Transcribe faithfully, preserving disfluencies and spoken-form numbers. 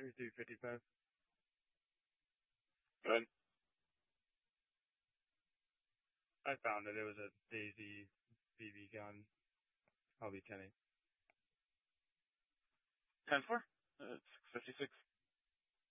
thirty-three fifty-five. Go ahead. I found it. It was a Daisy B B gun. I'll be ten eight. ten four. Uh, six fifty-six.